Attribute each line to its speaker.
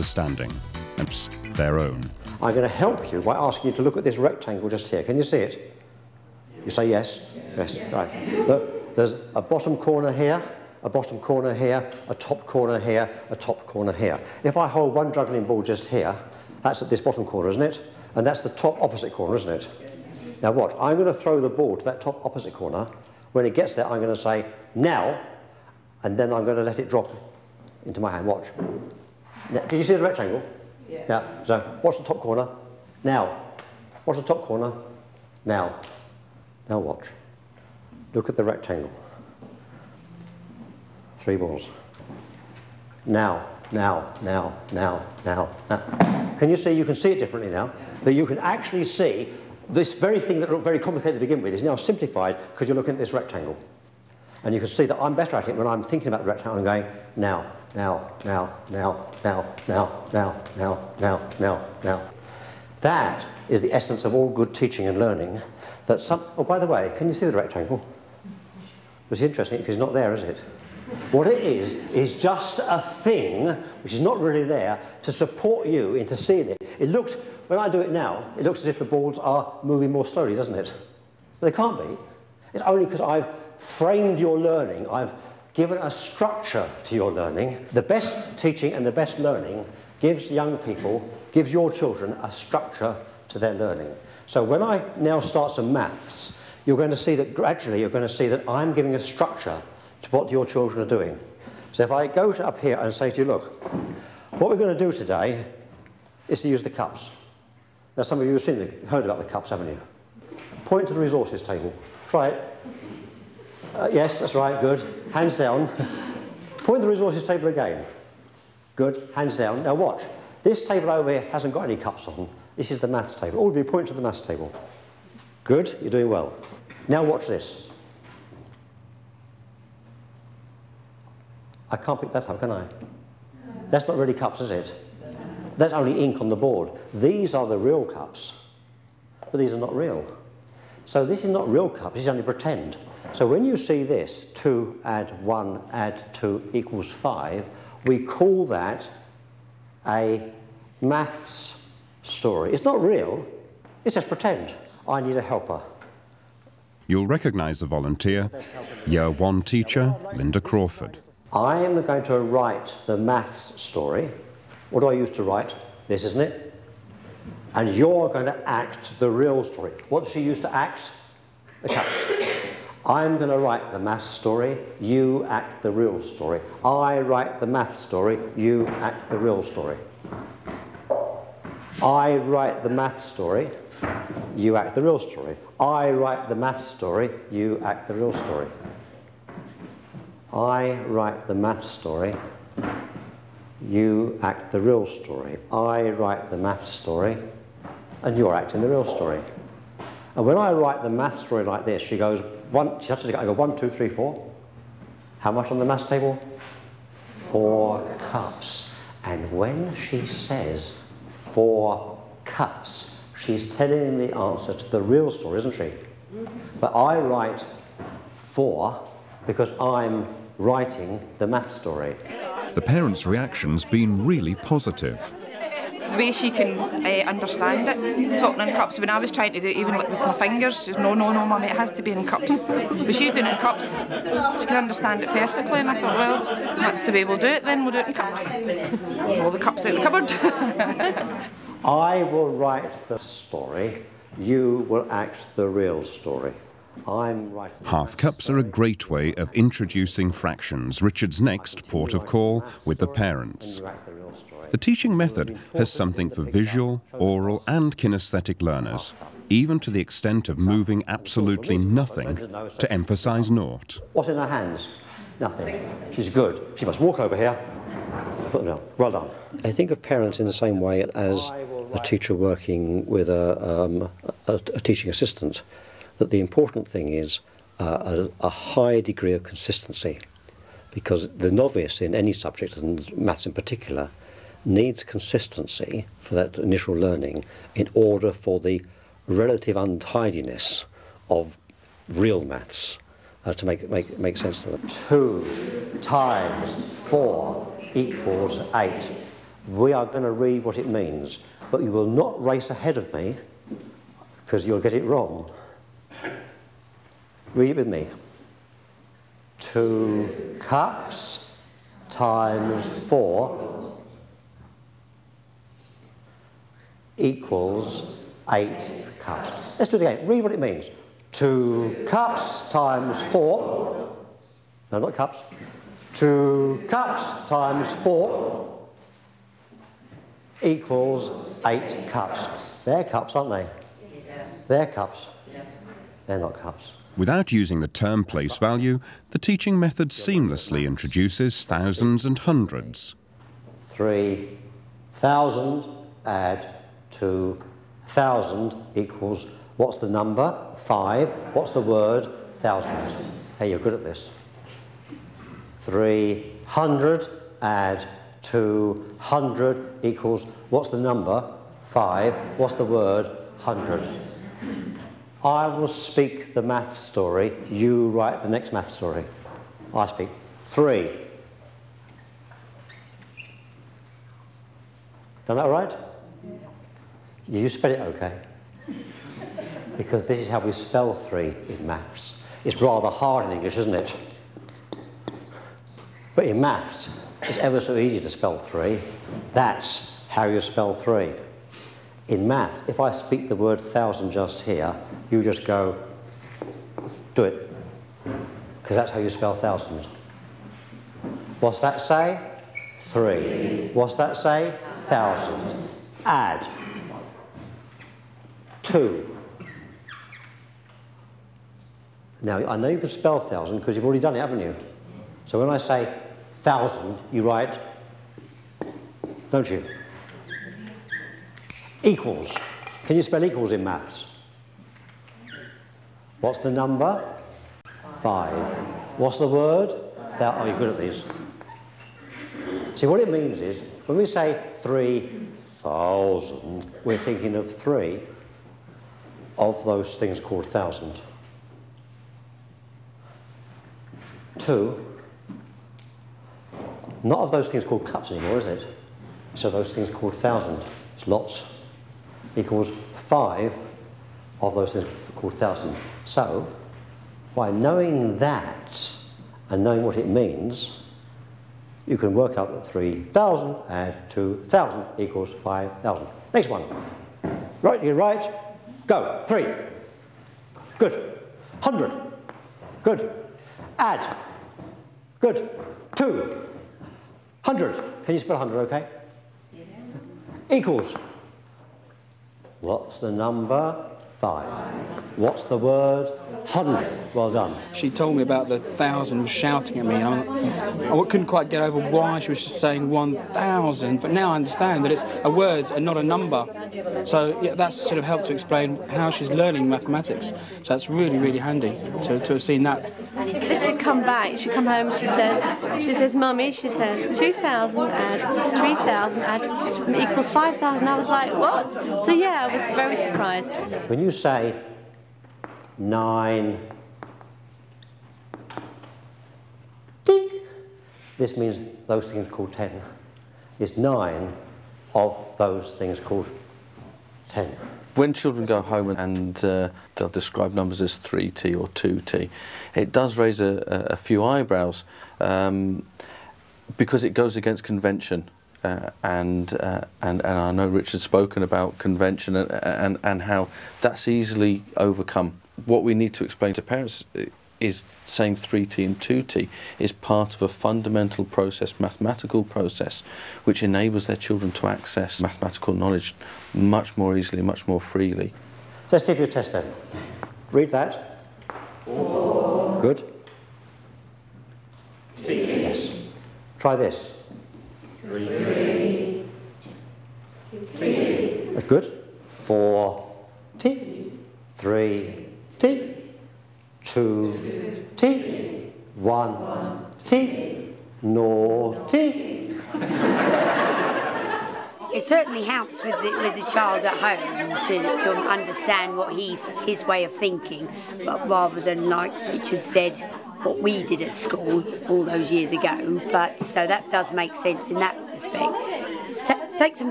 Speaker 1: understanding, and their own.
Speaker 2: I'm going to help you by asking you to look at this rectangle just here. Can you see it? You say yes? Yes, right. Look, there's a bottom corner here, a bottom corner here, a top corner here, a top corner here. If I hold one juggling ball just here, that's at this bottom corner, isn't it? And that's the top opposite corner, isn't it? Now watch, I'm going to throw the ball to that top opposite corner. When it gets there, I'm going to say, now, and then I'm going to let it drop into my hand. Watch. Now, did you see the rectangle? Yeah. So, watch the top corner. Now. Watch the top corner. Now. Now watch. Look at the rectangle. 3 balls. Now. Now. Now. Now. Now. Now. Can you see? You can see it differently now. That you can actually see this very thing that looked very complicated to begin with is now simplified because you're looking at this rectangle. And you can see that I'm better at it when I'm thinking about the rectangle and going, now, now, now, now, now, now, now, now, now, now, now. That is the essence of all good teaching and learning. That some, oh, by the way, can you see the rectangle? It's interesting because it's not there, is it? What it is just a thing which is not really there to support you into seeing it. It looks, when I do it now, it looks as if the balls are moving more slowly, doesn't it? But they can't be. It's only because I've framed your learning, I've given a structure to your learning. The best teaching and the best learning gives young people, gives your children a structure to their learning. So when I now start some maths, you're going to see that gradually you're going to see that I'm giving a structure to what your children are doing. So if I go up here and say to you, look, what we're going to do today is to use the cups. Now some of you have heard about the cups, haven't you? Point to the resources table. Try it. Yes, that's right, good. Hands down. Point to the resources table again. Good, hands down. Now watch. This table over here hasn't got any cups on. This is the maths table. All of you point to the maths table. Good, you're doing well. Now watch this. I can't pick that up, can I? That's not really cups, is it? That's only ink on the board. These are the real cups, but these are not real. So this is not real cups, this is only pretend. So when you see this, 2 add 1 add 2 equals 5, we call that a maths story. It's not real, it's just pretend. I need a helper.
Speaker 1: You'll recognise the volunteer, Year 1 teacher, Linda Crawford.
Speaker 2: I'm going to write the maths story. What do I use to write? This, isn't it? And you're going to act the real story. What does she use to act? The cups. I'm going to write the maths story, you act the real story. I write the maths story, you act the real story. I write the maths story, you act the real story. I write the maths story, you act the real story. I write the maths story, you act the real story. I write the maths story, and you're acting the real story. And when I write the maths story like this, she goes, she has to go 1, 2, 3, 4. How much on the maths table? 4 cups. And when she says 4 cups, she's telling me the answer to the real story, isn't she? But I write 4 because I'm writing the math story.
Speaker 1: The parents' reaction's been really positive.
Speaker 3: The way she can understand it, talking in cups. When I was trying to do it even with my fingers, she says, no, mummy, it has to be in cups. But she's doing it in cups. She can understand it perfectly, and I thought, well, that's the way we'll do it then, we'll do it in cups. All the cups out the cupboard.
Speaker 2: I will write the story, you will act the real story. I'm writing.
Speaker 1: Half cups are a great way of introducing fractions, Richard's next port of call with the parents. The teaching method has something for visual, oral and kinesthetic learners, even to the extent of moving absolutely nothing to emphasise naught.
Speaker 2: What's in her hands? Nothing. She's good. She must walk over here. Put them down. Well done. I think of parents in the same way as a teacher working with a teaching assistant, that the important thing is a high degree of consistency, because the novice in any subject, and maths in particular, needs consistency for that initial learning in order for the relative untidiness of real maths to make sense to them. 2 times 4 equals 8. we are going to read what it means, but you will not race ahead of me because you'll get it wrong. Read it with me. 2 cups times 4 equals 8 cups. Let's do it again. Read what it means. 2 cups times 4. No, not cups. 2 cups times 4 equals 8 cups. They're cups, aren't they? They're cups. They're not cups.
Speaker 1: Without using the term place value, the teaching method seamlessly introduces thousands and hundreds.
Speaker 2: 3,000 add 2,000 equals, what's the number? 5. What's the word? Thousands. Hey, you're good at this. 300 add 200 equals, what's the number? 5. What's the word? 100. I will speak the math story, you write the next math story. I speak 3. Done that all right? You spell it okay? Because this is how we spell 3 in maths. It's rather hard in English, isn't it? But in maths, it's ever so easy to spell 3. That's how you spell 3. In math, if I speak the word 1,000 just here, you just go, do it. Because that's how you spell 1,000. What's that say? 3. What's that say? 1,000. Add 2. Now, I know you can spell 1,000 because you've already done it, haven't you? So when I say 1,000, you write, don't you? Equals. Can you spell equals in maths? What's the number? 5. What's the word? Oh, you're good at these. See, what it means is, when we say 3,000, we're thinking of 3 of those things called 1,000. 2, not of those things called cups anymore, is it? It's of those things called 1,000. It's lots. Equals 5 of those things called 1,000. So, by knowing that and knowing what it means, you can work out that 3,000 add 2,000 equals 5,000. Next one. Right, you're right. Go. 3. Good. 100. Good. Add. Good. 200. Can you spell 100, okay? Yeah. Equals. What's the number? 5. What's the word? 100. Well done.
Speaker 4: She told me about the 1,000 was shouting at me, and I couldn't quite get over why she was just saying 1,000, but now I understand that it's a word and not a number. So yeah, that's sort of helped to explain how she's learning mathematics. So that's really, really handy to have seen that.
Speaker 5: She'd come back, she'd come home, she says, Mummy, she says, 2,000 add 3,000 add equals 5,000. I was like, what? So yeah, I was very surprised.
Speaker 2: When you say 9, ding, this means those things called 10. It's 9 of those things called 10.
Speaker 6: When children go home and they'll describe numbers as 3t or 2t, it does raise a few eyebrows because it goes against convention. And I know Richard's spoken about convention and how that's easily overcome. What we need to explain to parents is saying 3t and 2t is part of a fundamental process, mathematical process, which enables their children to access mathematical knowledge much more easily, much more freely.
Speaker 2: Let's take your test then. Read that. 4. Good. 3. Yes. Try this. 3. Good. 4t. 3t. 2t. 1t. naughty.
Speaker 7: It certainly helps with the child at home to understand what his way of thinking, but rather than, like Richard said, what we did at school all those years ago. But so that does make sense in that respect. take some